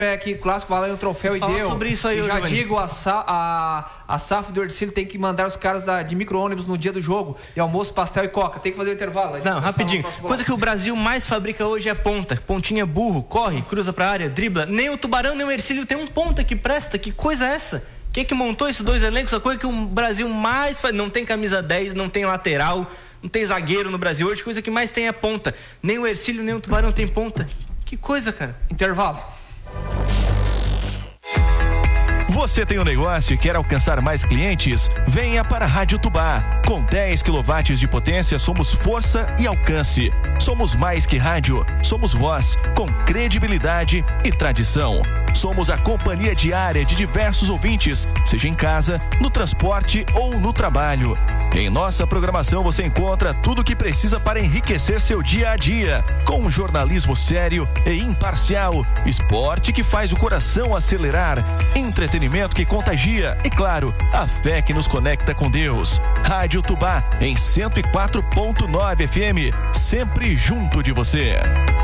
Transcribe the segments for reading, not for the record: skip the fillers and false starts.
que o clássico valendo o troféu e deu. Sobre isso aí, já digo, a SAF do Ercílio tem que mandar os caras de micro-ônibus no dia do jogo, e almoço, pastel e coca. Tem que fazer o intervalo. Não, rapidinho. Coisa que o Brasil mais fabrica hoje é ponta. Pontinha burro, corre, cruza pra área, dribla. Nem o Tubarão, nem o Ercílio tem um ponta que presta. Que coisa é essa? Quem que montou esses dois elencos? A coisa que o Brasil mais faz. Não tem camisa 10, não tem lateral, não tem zagueiro no Brasil hoje. Coisa que mais tem é ponta. Nem o Ercílio, nem o Tubarão tem ponta. Que coisa, cara. Intervalo. Você tem um negócio e quer alcançar mais clientes? Venha para a Rádio Tubá. Com 10 kW de potência, somos força e alcance. Somos mais que rádio, somos voz, com credibilidade e tradição. Somos a companhia diária de diversos ouvintes, seja em casa, no transporte ou no trabalho. Em nossa programação você encontra tudo o que precisa para enriquecer seu dia a dia, com um jornalismo sério e imparcial, esporte que faz o coração acelerar, entretenimento que contagia e, claro, a fé que nos conecta com Deus. Rádio Tubá em 104.9 FM, sempre junto de você.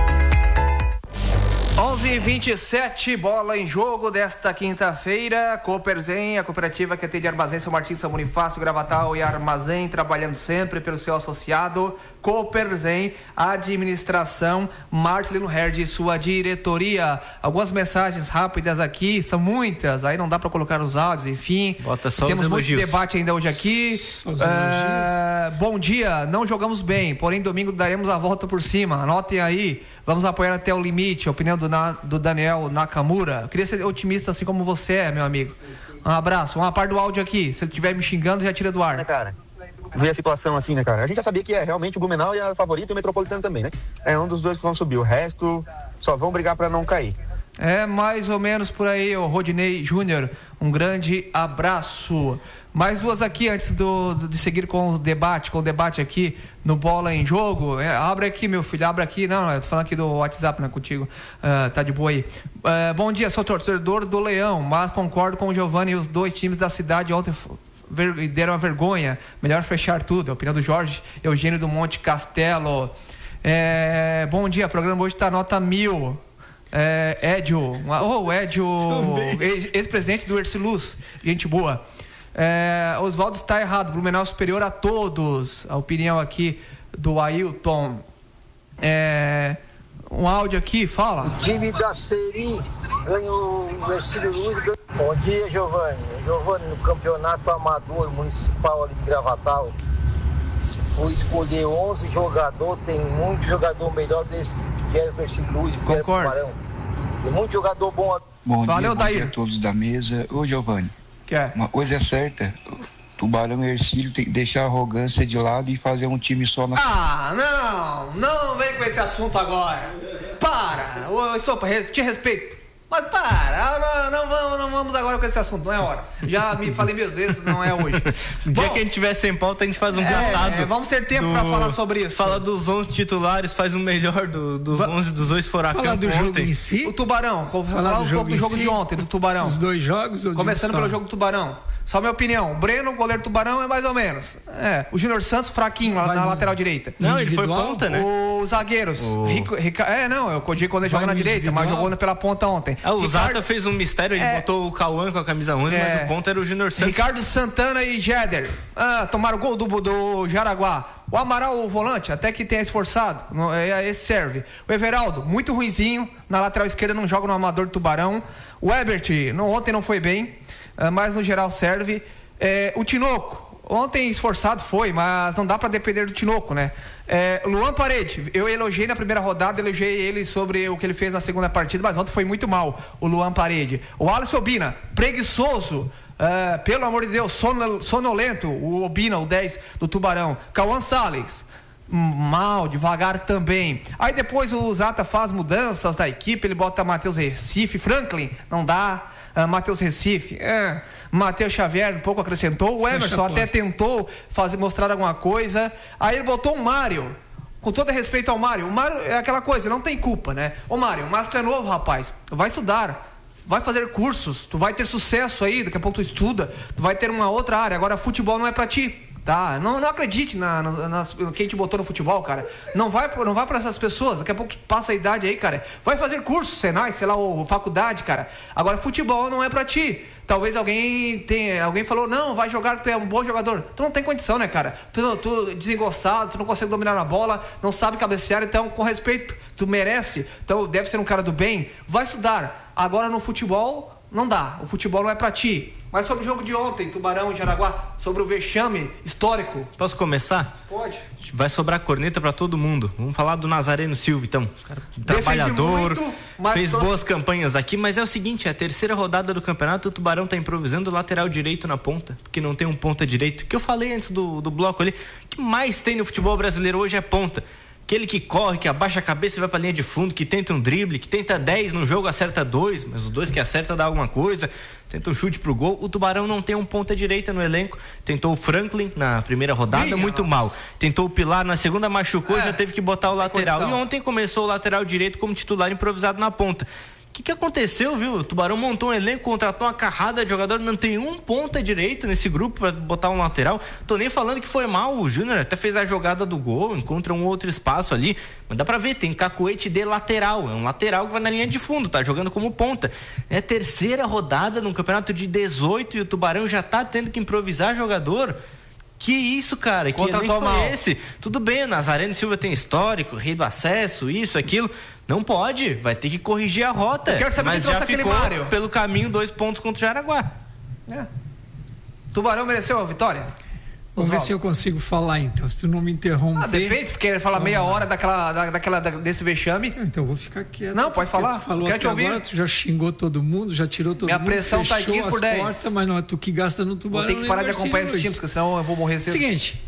11h27, bola em jogo desta quinta-feira. Cooperzen, a cooperativa que atende Armazém São Martin, São Bonifácio, Gravatal e Armazém, trabalhando sempre pelo seu associado. Cooperzen, administração, Marcelino Herd e sua diretoria. Algumas mensagens rápidas aqui, são muitas, aí não dá para colocar os áudios, enfim. Bota só temos os muito elogios. debate ainda hoje aqui. Bom dia, não jogamos bem, porém domingo daremos a volta por cima. Anotem aí, vamos apoiar até o limite. A opinião do Daniel Nakamura. Eu queria ser otimista assim como você é, meu amigo. Um abraço, uma parte do áudio aqui. Se ele estiver me xingando, já tira do ar. Cara, ver a situação assim, né, cara? A gente já sabia que realmente o Blumenau é a favorita e o Metropolitano também, né? É um dos dois que vão subir. O resto só vão brigar para não cair. É mais ou menos por aí, o Rodinei Júnior. Um grande abraço. Mais duas aqui antes de seguir com o debate aqui no Bola em Jogo. Abre aqui, meu filho, abre aqui. Não, eu tô falando aqui do WhatsApp, né, contigo. Tá de boa aí. Bom dia, sou torcedor do Leão, mas concordo com o Giovani e os dois times da cidade ontem deram a vergonha. Melhor fechar tudo. A opinião do Jorge Eugênio do Monte Castelo. Bom dia, o programa hoje tá nota 1000. Edio, ex-presidente do Erciluz, gente boa. Oswaldo está errado, Blumenau superior a todos. A opinião aqui do Ailton. Um áudio aqui, fala. O time da Seri ganhou o Ercílio Luz. Bom dia, Giovani. Giovani, no campeonato amador municipal ali de Gravatal, se for escolher 11 jogadores, tem muito jogador melhor desse que é o Ercílio Luz. Concordo. Tem muito jogador bom. Valeu, bom dia a todos da mesa. Ô, Giovani, uma coisa é certa, Tubarão e Ercílio tem que deixar a arrogância de lado e fazer um time só na... não vem com esse assunto agora. Para, te respeito. Mas para, não vamos agora com esse assunto, não é hora. Já me falei mil vezes, não é hoje. O dia que a gente tiver sem pauta, a gente faz um contado. Vamos ter tempo para falar sobre isso. Fala dos 11 titulares, faz o melhor dos 11 dos dois furacão do ontem. Jogo em si? O Tubarão, falar um pouco do jogo de ontem, do Tubarão. Os dois jogos? Começando pelo jogo do Tubarão. Só minha opinião, o Breno, goleiro do Tubarão, é mais ou menos. O Júnior Santos, fraquinho lá na lateral direita. Não, ele foi ponta, né? Os zagueiros. Eu cogitei quando ele joga na direita, mas jogou pela ponta ontem. O Zata fez um mistério, ele botou o Cauã com a camisa 11, mas o ponta era o Júnior Santos. Ricardo Santana e Jéder. Tomaram o gol do Jaraguá. O Amaral, o volante, até que tenha esforçado, esse serve. O Everaldo, muito ruinzinho, na lateral esquerda não joga no amador do Tubarão. O Ebert, ontem não foi bem, mas no geral serve. O Tinoco, ontem esforçado foi, mas não dá para depender do Tinoco, né? Luan Parede, eu elogiei na primeira rodada, elogiei ele sobre o que ele fez na segunda partida, mas ontem foi muito mal, o Luan Parede. O Alisson Obina, preguiçoso, pelo amor de Deus, sonolento, o Obina, o 10 do Tubarão. Cauã Salles, mal, devagar também. Aí depois o Zata faz mudanças da equipe, ele bota Matheus Recife, Franklin, não dá. Matheus Recife, Matheus Xavier um pouco acrescentou, o Emerson até tentou mostrar alguma coisa, aí ele botou o Mário, com todo respeito ao Mário, o Mário é aquela coisa, não tem culpa, né? Ô Mário, mas tu é novo, rapaz, vai estudar, vai fazer cursos, tu vai ter sucesso aí, daqui a pouco tu estuda, tu vai ter uma outra área, agora futebol não é pra ti, Tá? Não acredite quem te botou no futebol, cara. Não vai pra essas pessoas. Daqui a pouco passa a idade aí, cara. Vai fazer curso, Senai, sei lá, ou faculdade, cara. Agora, futebol não é pra ti. Talvez alguém falou, não, vai jogar, tu é um bom jogador. Tu não tem condição, né, cara? Tu desengonçado, tu não consegue dominar na bola, não sabe cabecear, então, com respeito, tu merece. Então, deve ser um cara do bem. Vai estudar. Agora, no futebol, não dá. O futebol não é pra ti. Mas sobre o jogo de ontem, Tubarão e Jaraguá, sobre o vexame histórico. Posso começar? Pode. Vai sobrar corneta pra todo mundo. Vamos falar do Nazareno Silva, então. Cara, trabalhador, muito, fez boas campanhas aqui, mas é o seguinte, é a terceira rodada do campeonato, o Tubarão tá improvisando o lateral direito na ponta, porque não tem um ponta direito. O que eu falei antes do bloco ali, o que mais tem no futebol brasileiro hoje é ponta. Aquele que corre, que abaixa a cabeça e vai pra linha de fundo, que tenta um drible, que tenta 10 no jogo, acerta 2, mas os 2 que acerta dá alguma coisa, tenta um chute pro gol. O Tubarão não tem um ponta direita no elenco. Tentou o Franklin na primeira rodada, muito mal. Tentou o Pilar na segunda, machucou, já teve que botar o lateral. E ontem começou o lateral direito como titular improvisado na ponta. O que aconteceu, viu? O Tubarão montou um elenco, contratou uma carrada de jogador, não tem um ponta direito nesse grupo pra botar um lateral. Tô nem falando que foi mal, o Júnior até fez a jogada do gol, encontra um outro espaço ali, mas dá pra ver, tem cacuete de lateral, é um lateral que vai na linha de fundo, tá jogando como ponta. É a terceira rodada num campeonato de 18 e o Tubarão já tá tendo que improvisar jogador. Que isso, cara? Que elenco foi esse? Tudo bem, o Nazareno Silva tem histórico, rei do acesso, isso, aquilo. Não pode, vai ter que corrigir a rota. Mas já ficou pelo caminho 2 pontos contra o Jaraguá. Tubarão mereceu a vitória? Vamos ver se eu consigo falar então, se tu não me interromper. Depende, se quer falar meia hora desse vexame. Então eu vou ficar quieto. Não, pode falar. Tu falou até agora, tu já xingou todo mundo, já tirou todo mundo. Minha pressão tá 15 por 10. Portas, mas não é tu que gasta no Tubarão. Vou ter que parar de acompanhar esses times, porque senão eu vou morrer cedo. Seguinte,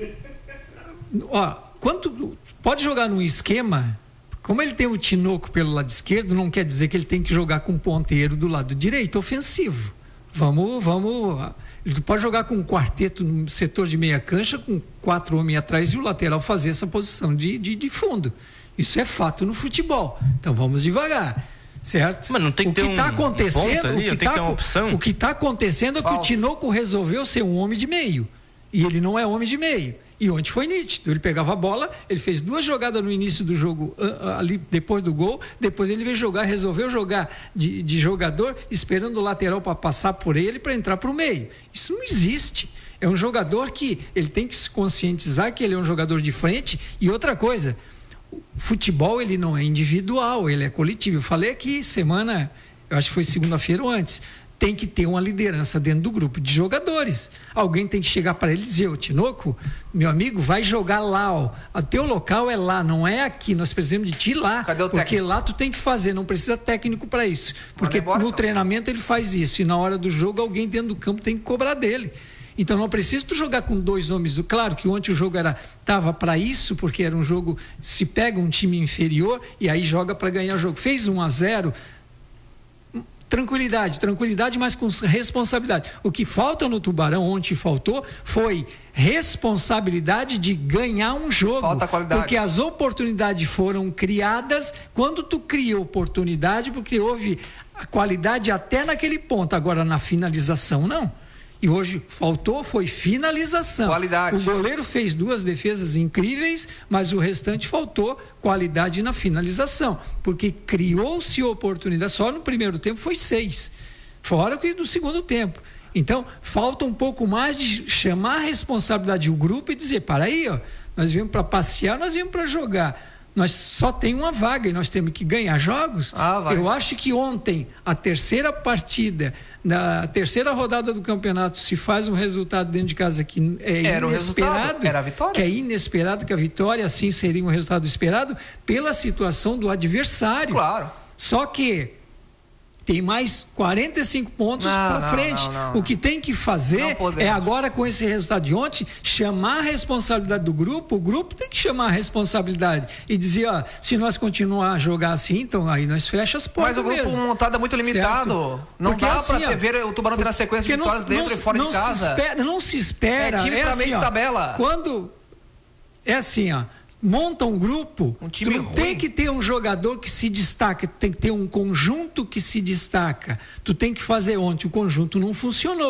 quando tu pode jogar num esquema, como ele tem o Tinoco pelo lado esquerdo, não quer dizer que ele tem que jogar com o ponteiro do lado direito, ofensivo. Vamos... Ele pode jogar com um quarteto no setor de meia cancha, com 4 homens atrás e o lateral fazer essa posição de fundo. Isso é fato no futebol. Então vamos devagar, certo? Mas não tem que ter tá acontecendo, ali, o que está acontecendo é que o Tinoco resolveu ser um homem de meio. E ele não é homem de meio. E ontem foi nítido, ele pegava a bola, ele fez 2 jogadas no início do jogo, ali depois do gol, depois ele resolveu jogar de jogador, esperando o lateral para passar por ele, para entrar para o meio. Isso não existe. É um jogador que ele tem que se conscientizar que ele é um jogador de frente. E outra coisa, o futebol ele não é individual, ele é coletivo. Eu falei aqui semana, eu acho que foi segunda-feira ou antes, tem que ter uma liderança dentro do grupo de jogadores. Alguém tem que chegar para ele e dizer, Tinoco, meu amigo, vai jogar lá, o teu local é lá, não é aqui, nós precisamos de ti lá. Cadê o porque lá tu tem que fazer, não precisa técnico para isso. Porque no treinamento ele faz isso, e na hora do jogo alguém dentro do campo tem que cobrar dele. Então não precisa tu jogar com 2 homens. Claro que ontem o jogo estava para isso, porque era um jogo, se pega um time inferior e aí joga para ganhar o jogo. Fez 1-0, tranquilidade, mas com responsabilidade. O que falta no Tubarão, ontem faltou, foi responsabilidade de ganhar um jogo. Falta qualidade. Porque as oportunidades foram criadas, quando tu cria oportunidade, porque houve a qualidade até naquele ponto, agora na finalização não. E hoje faltou, foi finalização. Qualidade. O goleiro fez 2 defesas incríveis, mas o restante faltou qualidade na finalização. Porque criou-se oportunidade, só no primeiro tempo foi 6. Fora que do segundo tempo. Então, falta um pouco mais de chamar a responsabilidade do grupo e dizer, para aí, nós viemos para passear, nós viemos para jogar. Nós só tem uma vaga e nós temos que ganhar jogos. Eu acho que ontem, a terceira partida, na terceira rodada do campeonato, se faz um resultado dentro de casa que é inesperado, era a vitória. Que é inesperado, que a vitória assim seria um resultado esperado pela situação do adversário. Claro. Só que tem mais 45 pontos para frente. Não. O que tem que fazer é agora, com esse resultado de ontem, chamar a responsabilidade do grupo. O grupo tem que chamar a responsabilidade e dizer, se nós continuar a jogar assim, então aí nós fechamos as portas. Mas o grupo montado é muito limitado. Certo? Não porque dá assim, para ver o Tubarão ter na sequência de vitórias dentro e fora de casa. Não se espera. É time pra meio de tabela. Quando é assim, monta um grupo, tu não tem que ter um jogador que se destaca, tu tem que ter um conjunto que se destaca. Tu tem que fazer ontem, o conjunto não funcionou.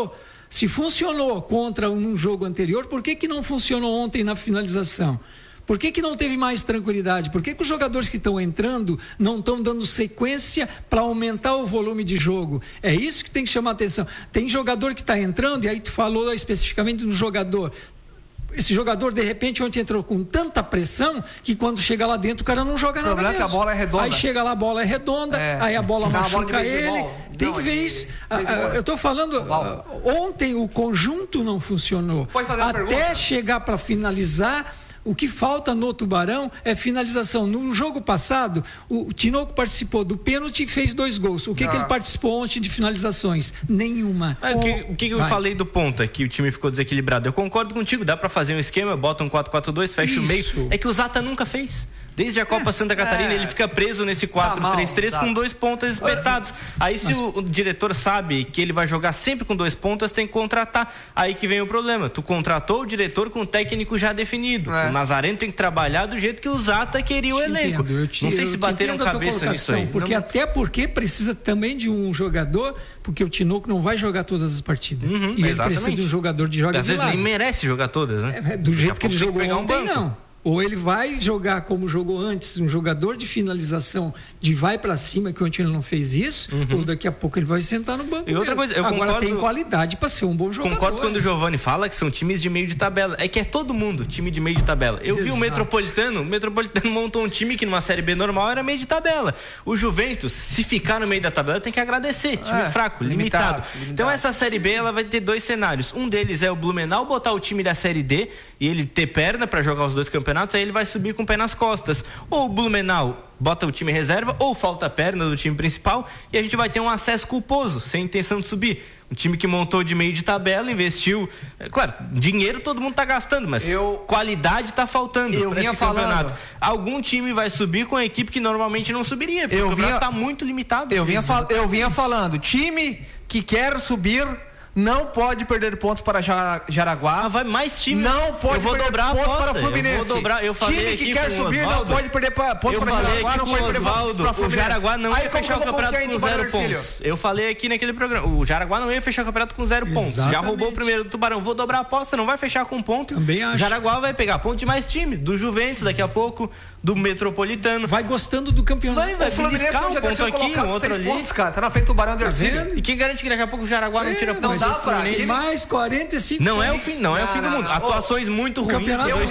Se funcionou contra um jogo anterior, por que não funcionou ontem na finalização? Por que não teve mais tranquilidade? Por que os jogadores que estão entrando não estão dando sequência para aumentar o volume de jogo? É isso que tem que chamar a atenção. Tem jogador que está entrando, e aí tu falou especificamente do jogador. Esse jogador, de repente, ontem entrou com tanta pressão que quando chega lá dentro o cara não joga nada mesmo. É que a bola é redonda. Aí chega lá, a bola é redonda, aí a bola machuca ele. Tem que ver isso. Eu estou falando, ontem o conjunto não funcionou. Até chegar para finalizar. O que falta no Tubarão é finalização. No jogo passado, o Tinoco participou do pênalti e fez 2 gols. O que ele participou ontem de finalizações? Nenhuma. O que eu falei do ponta, que o time ficou desequilibrado? Eu concordo contigo, dá pra fazer um esquema, bota um 4-4-2, fecha o meio. É que o Zata nunca fez. Desde a Copa Santa Catarina, ele fica preso nesse 4-3-3 com 2 pontas espetados. Aí se o diretor sabe que ele vai jogar sempre com 2 pontas, tem que contratar. Aí que vem o problema. Tu contratou o diretor com o técnico já definido. O Nazareno tem que trabalhar do jeito que o Zata queria o elenco. Não sei se bateram cabeça nisso aí. Até porque precisa também de um jogador, porque o Tinoco não vai jogar todas as partidas. E ele precisa de um jogador de jogador. Às vezes nem merece jogar todas, né? Do jeito que ele jogou ontem, não. Ou ele vai jogar como jogou antes, um jogador de finalização de vai para cima, que ontem ele não fez isso, ou daqui a pouco ele vai sentar no banco. E outra coisa, eu agora concordo, tem qualidade para ser um bom jogador. Concordo quando o Giovani fala que são times de meio de tabela. É que é todo mundo time de meio de tabela. Eu vi o Metropolitano montou um time que numa Série B normal era meio de tabela. O Juventus, se ficar no meio da tabela, tem que agradecer. Time fraco, limitado. Então essa Série B ela vai ter 2 cenários. Um deles é o Blumenau botar o time da Série D e ele ter perna para jogar os 2 campeonatos, aí ele vai subir com o pé nas costas. Ou o Blumenau bota o time reserva, ou falta a perna do time principal, e a gente vai ter um acesso culposo, sem intenção de subir. Um time que montou de meio de tabela, investiu. Claro, dinheiro todo mundo tá gastando, mas qualidade tá faltando para esse campeonato. Algum time vai subir com a equipe que normalmente não subiria, porque o campeonato tá muito limitado. Eu vinha falando, time que quer subir não pode perder pontos para Jaraguá. Vai mais time. Não pode perder pontos para Fluminense. Eu falei time que quer subir não pode perder pontos para Jaraguá. Não pode perder pontos para Fluminense. O Jaraguá não ia fechar o campeonato com 0 pontos. Eu falei aqui naquele programa. O Jaraguá não ia fechar o campeonato com 0 pontos. Já roubou o primeiro do Tubarão. Vou dobrar a aposta, não vai fechar com ponto. Também acho. O Jaraguá vai pegar ponto de mais time. Do Juventus daqui a pouco, do Metropolitano. Vai gostando do campeonato. Vai beliscar um ponto aqui, um outro ali. Pontos, cara. Tá na frente do Tubarão do Ercílio. E quem garante que daqui a pouco o Jaraguá não tira pontos? Não dá pra mais 45 não é o fim, não é o fim do mundo. Atuações muito ruins.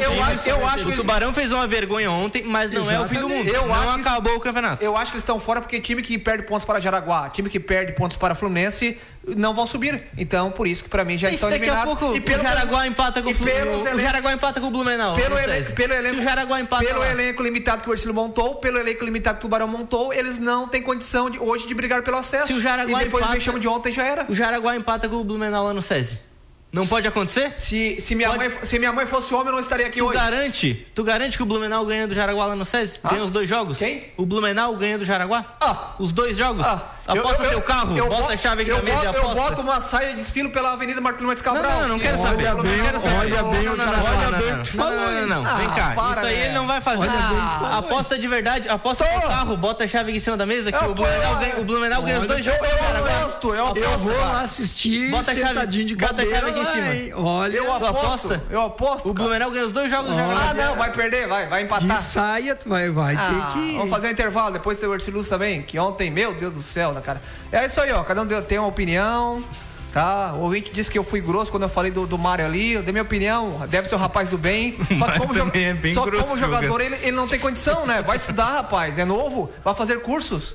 Eu acho que o Tubarão fez uma vergonha ontem, mas não é o fim do mundo. Não acabou o campeonato. Eu acho que eles estão fora porque time que perde pontos para Jaraguá, time que perde pontos para Fluminense não vão subir. Então, por isso que pra mim já estão eliminados. E pelo Jaraguá empata com o Fluminense. O Jaraguá empata com o Blumenau. Pelo Jaraguá empata pelo elenco limitado que o Ercílio montou, pelo elenco limitado que o Tubarão montou, eles não têm condição hoje de brigar pelo acesso. Se o Jaraguá e depois do vexame de ontem já era. O Jaraguá empata com o Blumenau lá no SESI. Não pode acontecer? Se minha mãe fosse homem, eu não estaria aqui hoje. Tu garante que o Blumenau ganha do Jaraguá lá no SESI? Ganha os 2 jogos? Quem? O Blumenau ganha do Jaraguá? Os 2 jogos? Aposta teu carro, bota a chave aqui na mesa e aposta. Eu boto uma saia e desfilo pela Avenida Marco Nunes Cabral. Não quero saber. Olha bem o que falou. Não, vem cá. Isso aí ele não vai fazer. Aposta de verdade, aposta teu carro, bota a chave aqui em cima da mesa que o Blumenau ganha os 2 jogos. Eu vou lá assistir sentadinho de cabelo. Bota a chave aqui em cima. Olha, eu aposto. O Blumenau ganha os 2 jogos. Não, vai perder, vai empatar. De saia, tu vai ter que... Vamos fazer um intervalo, depois tem o Ercílio também, que ontem, meu Deus do céu, né, cara? É isso aí, ó, cada um tem uma opinião, tá? O ouvinte disse que eu fui grosso quando eu falei do Mário ali, eu dei minha opinião, deve ser o rapaz do bem. Só que como jogador ele não tem condição, né? Vai estudar, rapaz, é novo, vai fazer cursos.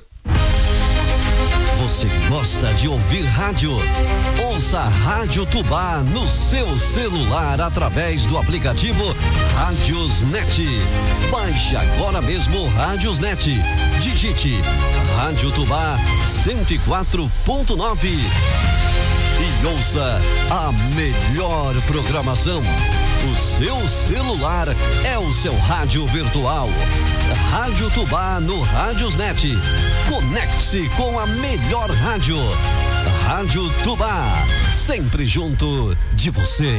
Você gosta de ouvir rádio? Ouça a Rádio Tubá no seu celular através do aplicativo Rádiosnet. Baixe agora mesmo o Rádiosnet. Digite Rádio Tubá 104.9 e ouça a melhor programação. O seu celular é o seu rádio virtual. Rádio Tubá no Rádiosnet. Conecte-se com a melhor rádio. Rádio Tubá, sempre junto de você.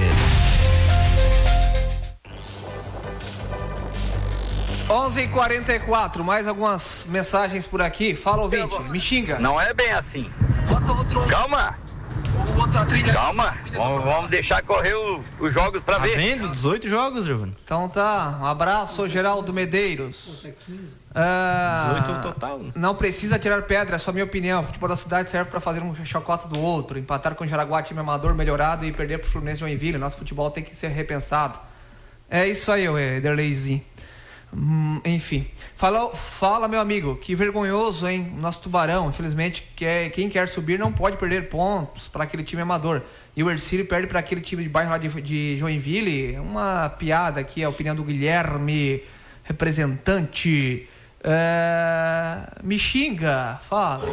11h44, mais algumas mensagens por aqui. Fala, ouvinte, me xinga. Não é bem assim. Calma. Calma, vamos deixar correr os jogos pra ver. Vendo 18 jogos, Giovanni. Então tá, um abraço, Geraldo Medeiros. 18 no total. Não precisa tirar pedra, é só minha opinião. O futebol da cidade serve para fazer um chacota do outro. Empatar com o Jaraguá, time amador melhorado, e perder pro Fluminense de Joinville. Nosso futebol tem que ser repensado. É isso aí, Ederleizinho. Enfim, fala meu amigo, que vergonhoso, hein? Nosso Tubarão, infelizmente, quem quer subir não pode perder pontos para aquele time amador. E o Ercílio perde para aquele time de bairro lá de Joinville. Uma piada aqui, a opinião do Guilherme, representante. Me xinga, fala.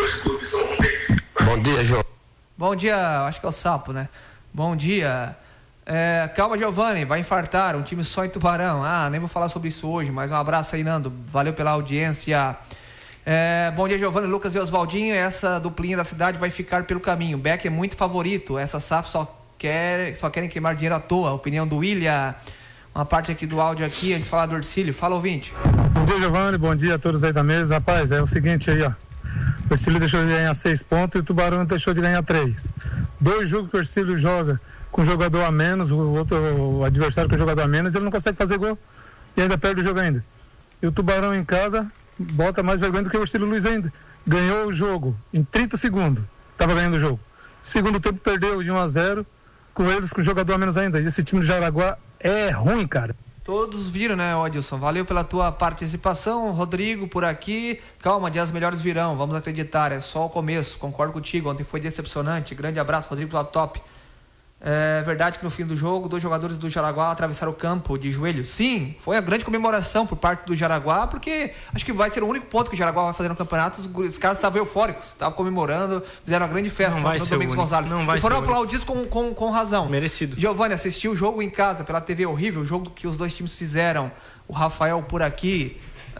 Bom dia, João. Bom dia, acho que é o Sapo, né? Bom dia. Calma, Giovanni, vai infartar, um time só em Tubarão. Nem vou falar sobre isso hoje, mas um abraço aí, Nando, valeu pela audiência. Bom dia, Giovanni, Lucas e Oswaldinho. Essa duplinha da cidade vai ficar pelo caminho. Beck é muito favorito, essa SAF só querem queimar dinheiro à toa. Opinião do William. Uma parte aqui do áudio aqui, antes de falar do Ercílio. Fala, ouvinte. Bom dia, Giovanni, bom dia a todos aí da mesa. Rapaz, é o seguinte aí, ó. O Ercílio deixou de ganhar 6 pontos e o Tubarão deixou de ganhar 3. 2 jogos que o Ercílio joga com jogador a menos, o adversário com jogador a menos, ele não consegue fazer gol e ainda perde o jogo ainda. E o Tubarão em casa bota mais vergonha do que o Ercílio Luiz ainda. Ganhou o jogo em 30 segundos, estava ganhando o jogo. Segundo tempo perdeu de 1-0, com eles com jogador a menos ainda. E esse time do Jaraguá é ruim, cara. Todos viram, né, Odilson? Valeu pela tua participação. Rodrigo, por aqui. Calma, dias melhores virão, vamos acreditar, é só o começo. Concordo contigo, ontem foi decepcionante. Grande abraço, Rodrigo Laptop. É verdade que no fim do jogo, 2 jogadores do Jaraguá atravessaram o campo de joelho. Sim, foi a grande comemoração por parte do Jaraguá, porque acho que vai ser o único ponto que o Jaraguá vai fazer no campeonato. Os caras estavam eufóricos, estavam comemorando, fizeram uma grande festa no Domingos Gonzalez. E foram aplaudidos com razão. Merecido. Giovanni assistiu o jogo em casa pela TV, horrível, o jogo que os dois times fizeram. O Rafael por aqui.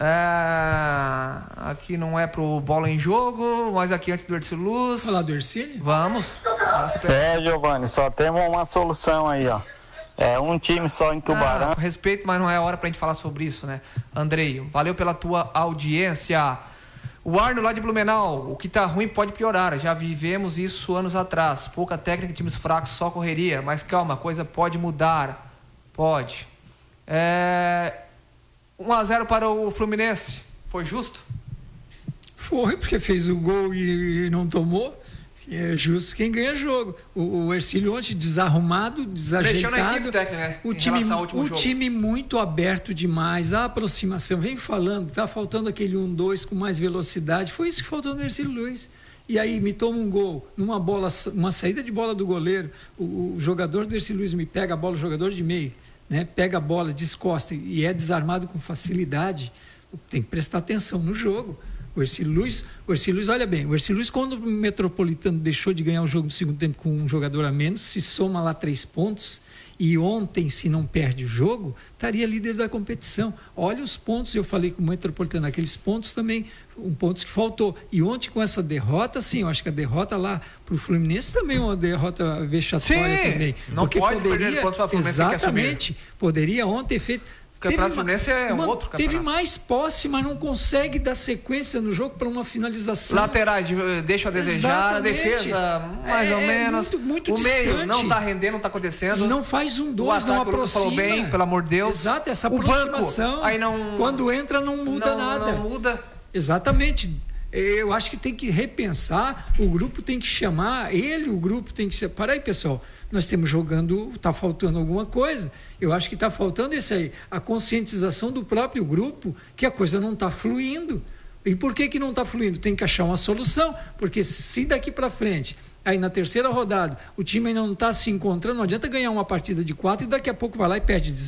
Aqui não é pro bola em jogo, mas aqui antes do Ercílio Luz. Falar do Ercílio? Vamos. Giovanni, só temos uma solução aí, ó. É um time só em Tubarão. Respeito, mas não é hora pra gente falar sobre isso, né? Andrei, valeu pela tua audiência. O Arno lá de Blumenau, o que tá ruim pode piorar, já vivemos isso anos atrás. Pouca técnica, times fracos, só correria, mas calma, a coisa pode mudar. Pode. 1-0 para o Fluminense, foi justo? Foi, porque fez o gol e não tomou. É justo quem ganha jogo. O Ercílio ontem desarrumado, desajeitado. Mexeu na equipe técnica, né? O time muito aberto demais, a aproximação. Vem falando, tá faltando aquele 1-2 com mais velocidade. Foi isso que faltou no Ercílio Luiz. E aí me toma um gol, numa bola, uma saída de bola do goleiro. O jogador do Ercílio Luiz me pega a bola, o jogador de meio. Né, pega a bola, descosta e é desarmado com facilidade. Tem que prestar atenção no jogo. O Ercílio Luiz, olha bem, o Ercílio Luiz, quando o Metropolitano deixou de ganhar o jogo no segundo tempo com um jogador a menos, se soma lá 3 pontos, e ontem, se não perde o jogo, estaria líder da competição. Olha os pontos, eu falei com o Metropolitano, aqueles pontos também, pontos que faltou. E ontem, com essa derrota, sim, eu acho que a derrota lá para o Fluminense também é uma derrota vexatória também. Não pode perder pontos para o Fluminense. Exatamente, poderia ontem ter feito. O Campeonato Fluminense é outro campeonato. Teve mais posse, mas não consegue dar sequência no jogo para uma finalização. Laterais deixa a desejar, a defesa mais ou menos. Muito o distante. Meio não está rendendo, não está acontecendo. Não faz 1-2, não aproxima. Falou bem, pelo amor de Deus. Exato, essa aproximação. Banco, aí não, quando entra não muda nada. Não muda. Exatamente. Eu acho que tem que repensar, o grupo tem que chamar, o grupo tem que separar. Aí, pessoal, nós estamos jogando, está faltando alguma coisa. Eu acho que está faltando isso aí, a conscientização do próprio grupo, que a coisa não está fluindo. E por que não está fluindo? Tem que achar uma solução, porque se daqui para frente, aí na terceira rodada, o time ainda não está se encontrando, não adianta ganhar uma partida de 4 e daqui a pouco vai lá e perde de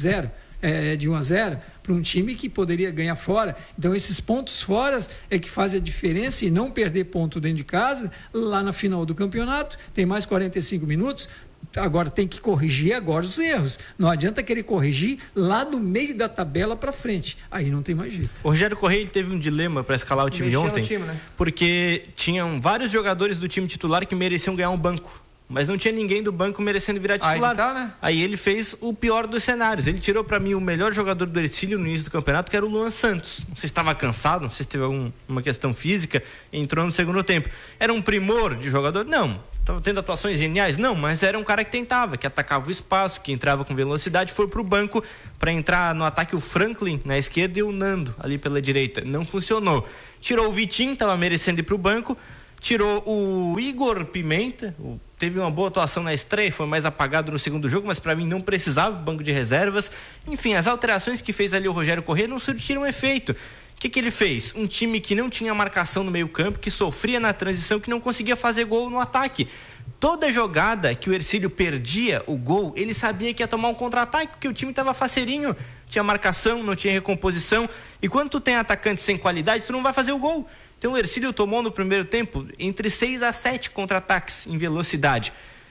1-0, para um time que poderia ganhar fora. Então esses pontos fora é que fazem a diferença, e não perder ponto dentro de casa, lá na final do campeonato, tem mais 45 minutos, agora tem que corrigir agora os erros. Não adianta querer corrigir lá do meio da tabela para frente. Aí não tem mais jeito. O Rogério Correia teve um dilema para escalar o time ontem, né? Porque tinham vários jogadores do time titular que mereciam ganhar um banco, mas não tinha ninguém do banco merecendo virar titular. Né? Aí ele fez o pior dos cenários. Ele tirou para mim o melhor jogador do Ercílio no início do campeonato, que era o Luan Santos. Não sei se estava cansado, não sei se teve alguma questão física, entrou no segundo tempo. Era um primor de jogador? Não. estava tendo atuações geniais? Não, mas era um cara que tentava, que atacava o espaço, que entrava com velocidade, foi pro banco para entrar no ataque o Franklin na esquerda e o Nando ali pela direita. Não funcionou. Tirou o Vitinho, estava merecendo ir pro banco, tirou o Igor Pimenta, teve uma boa atuação na estreia, foi mais apagado no segundo jogo, mas para mim não precisava, banco de reservas. Enfim, as alterações que fez ali o Rogério Corrêa não surtiram efeito. O que ele fez? Um time que não tinha marcação no meio campo, que sofria na transição, que não conseguia fazer gol no ataque. Toda jogada que o Hercílio perdia o gol, ele sabia que ia tomar um contra-ataque, porque o time estava faceirinho, tinha marcação, não tinha recomposição, e quando tu tem atacantes sem qualidade, tu não vai fazer o gol. Então o Hercílio tomou no primeiro tempo entre 6 a 7 contra-ataques em velocidade.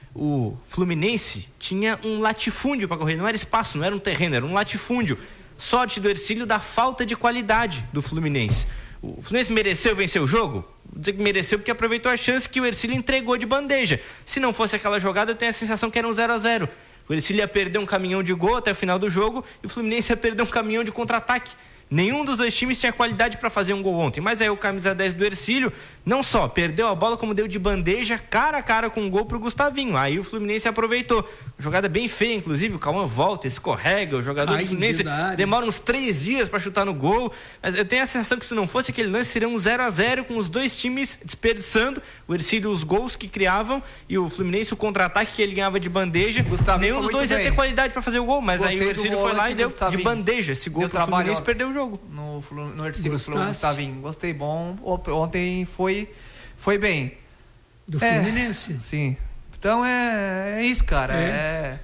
O Fluminense tinha um latifúndio para correr, não era espaço, não era um terreno, era um latifúndio. Sorte do Hercílio da falta de qualidade do Fluminense. O Fluminense mereceu vencer o jogo? Vou dizer que mereceu porque aproveitou a chance que o Hercílio entregou de bandeja. Se não fosse aquela jogada, eu tenho a sensação que era um 0-0. O Hercílio ia perder um caminhão de gol até o final do jogo e o Fluminense ia perder um caminhão de contra-ataque. Nenhum dos dois times tinha qualidade para fazer um gol ontem, mas aí o camisa 10 do Hercílio não só perdeu a bola, como deu de bandeja cara a cara com um gol pro Gustavinho. Aí o Fluminense aproveitou. Jogada bem feia, inclusive, o Cauã volta, escorrega, o jogador do Fluminense demora uns 3 dias para chutar no gol, mas eu tenho a sensação que se não fosse aquele lance seria um 0-0 com os dois times desperdiçando, o Hercílio os gols que criavam e o Fluminense o contra-ataque que ele ganhava de bandeja. Nenhum dos dois ia ter qualidade para fazer o gol, mas aí o Hercílio foi lá e deu de bandeja esse gol pro Fluminense, perdeu o jogo. No Hercílio, Gustavinho, gostei, bom. Ontem foi bem. Do Fluminense? Sim. Então é isso, cara.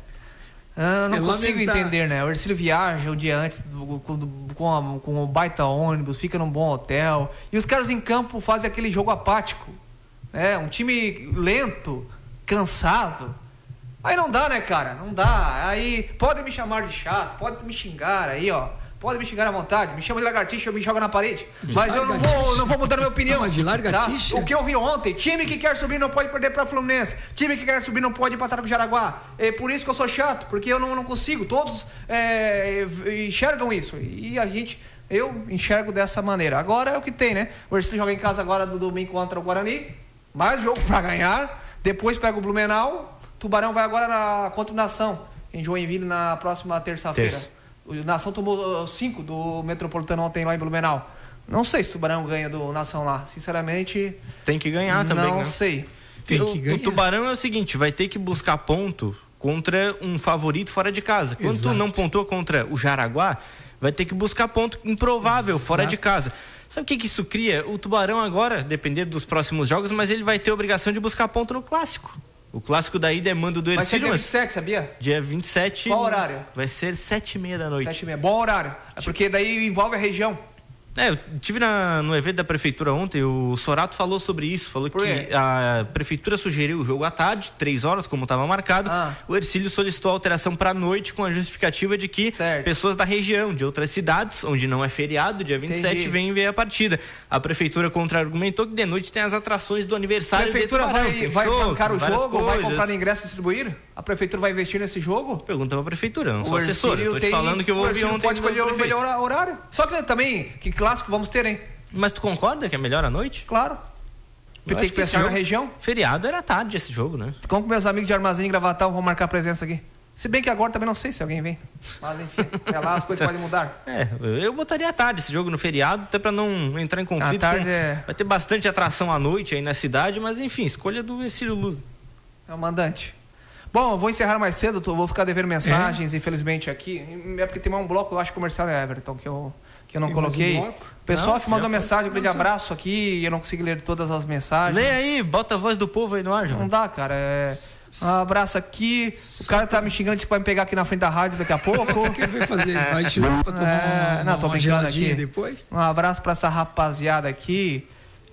Eu não consigo entender, né? O Hercílio viaja um dia antes com o baita ônibus, fica num bom hotel. E os caras em campo fazem aquele jogo apático. Um time lento, cansado. Aí não dá, né, cara? Não dá. Aí podem me chamar de chato, podem me xingar aí, ó. Pode me xingar à vontade, me chama de lagartixa, eu me jogo na parede. Mas eu não vou mudar a minha opinião. De lagartixa? Tá? O que eu vi ontem, time que quer subir não pode perder para Fluminense. Time que quer subir não pode empatar com o Jaraguá. É por isso que eu sou chato, porque eu não consigo. Todos enxergam isso. E eu enxergo dessa maneira. Agora é o que tem, né? O Hercílio joga em casa agora no domingo contra o Guarani. Mais jogo para ganhar. Depois pega o Blumenau. Tubarão vai agora contra o Nação, em Joinville, na próxima terça-feira. O Nação tomou 5 do Metropolitano ontem lá em Blumenau. Não sei se o Tubarão ganha do Nação lá. Sinceramente... Tem que ganhar também, né? Não sei. O Tubarão é o seguinte, vai ter que buscar ponto contra um favorito fora de casa. Quando tu não pontuou contra o Jaraguá, vai ter que buscar ponto improvável fora de casa. Sabe o que isso cria? O Tubarão agora, dependendo dos próximos jogos, mas ele vai ter a obrigação de buscar ponto no Clássico. O Clássico da ida é mando do Hercílio. Vai ser dia 27, sabia? Dia 27. Qual horário? Vai ser 7h30 da noite. 7h30. Bom horário. Porque daí envolve a região. Eu tive no evento da prefeitura ontem, o Sorato falou sobre isso, falou que a prefeitura sugeriu o jogo à tarde, 3 horas, como estava marcado. O Hercílio solicitou a alteração para a noite com a justificativa de que pessoas da região, de outras cidades, onde não é feriado, dia 27, vêm ver a partida. A prefeitura contra-argumentou que de noite tem as atrações do aniversário. A prefeitura vai bancar o jogo, vai comprar ingresso e distribuir? A prefeitura vai investir nesse jogo? Pergunta para a prefeitura, não sou assessor. Eu tô te falando que eu vou ouvir ontem. Pode escolher o melhor horário. Só que também, que clássico vamos ter, hein? Mas tu concorda que é melhor à noite? Claro. Tem que pensar na região. Feriado era tarde esse jogo, né? Como meus amigos de Armazém e Gravatal vão marcar presença aqui. Se bem que agora também não sei se alguém vem. Mas enfim, até lá as coisas podem mudar. Eu botaria à tarde esse jogo no feriado, até para não entrar em conflito. Tarde vai ter bastante atração à noite aí na cidade, mas enfim, escolha do Hercílio Luz. É o mandante. Bom, eu vou encerrar mais cedo, vou ficar devendo mensagens, infelizmente, aqui. É porque tem mais um bloco, eu acho, comercial, Everton, que eu não coloquei. O pessoal que mandou mensagem, um grande abraço aqui, e eu não consegui ler todas as mensagens. Lê aí, bota a voz do povo aí no ar, João. Não dá, cara. Um abraço aqui. O cara tá me xingando, disse que vai me pegar aqui na frente da rádio daqui a pouco. O que ele vai fazer? Vai te levar pra tomar tô brincando aqui. Depois? Um abraço pra essa rapaziada aqui.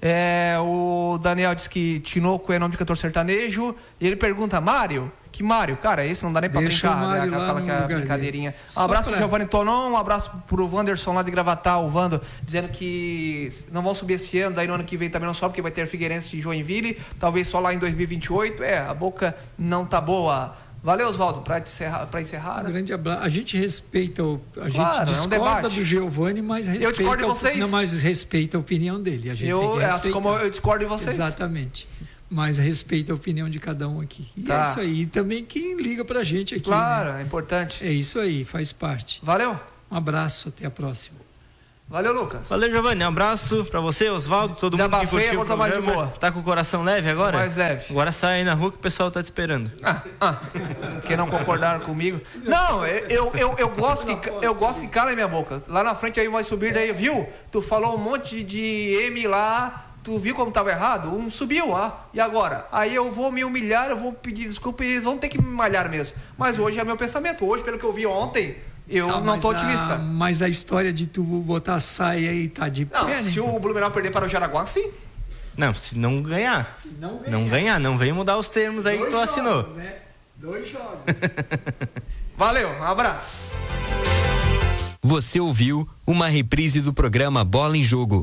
O Daniel disse que Tinoco é nome de cantor sertanejo. E ele pergunta, Mário? Que Mário? Cara, esse não dá nem pra brincar, né? Aquela brincadeirinha. Um abraço pro Giovanni Tonon, um abraço pro Wanderson lá de Gravatal, o Vando, dizendo que não vão subir esse ano, daí no ano que vem também não sobe, porque vai ter Figueirense e Joinville, talvez só lá em 2028. A boca não tá boa. Valeu, Oswaldo, para encerrar. Um grande abraço. A gente respeita, gente discorda do Giovanni, mas respeita. Eu discordo de vocês. Não, mas respeita a opinião dele. A gente como eu discordo de vocês. Exatamente. Mas respeita a opinião de cada um aqui. E é isso aí. E também quem liga pra gente aqui. Claro, né? É importante. É isso aí, faz parte. Valeu. Um abraço, até a próxima. Valeu, Lucas. Valeu, Giovanni. Um abraço pra você, Osvaldo, todo mundo que curtiu o programa. Mais de boa. Tá com o coração leve agora? Mais leve. Agora sai aí na rua que o pessoal tá te esperando. Que não concordaram comigo. Não, eu gosto que cala em minha boca. Lá na frente aí vai subir daí, viu? Tu falou um monte de M lá. Tu viu como tava errado? Subiu, e agora? Aí eu vou me humilhar, eu vou pedir desculpa e eles vão ter que me malhar mesmo. Mas hoje é meu pensamento. Hoje, pelo que eu vi ontem, eu não tô otimista. Mas a história de tu botar a saia e tá de pé, né? Se o Blumenau perder para o Jaraguá, sim. Não, se não ganhar. Não vem mudar os termos aí que tu assinou. Né? 2 jogos. Valeu, um abraço. Você ouviu uma reprise do programa Bola em Jogo.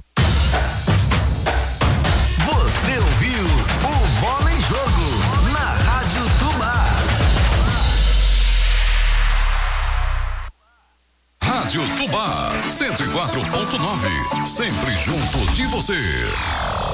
Você ouviu o Bola em Jogo na Rádio Tubá. Rádio Tubá 104.9, sempre junto de você.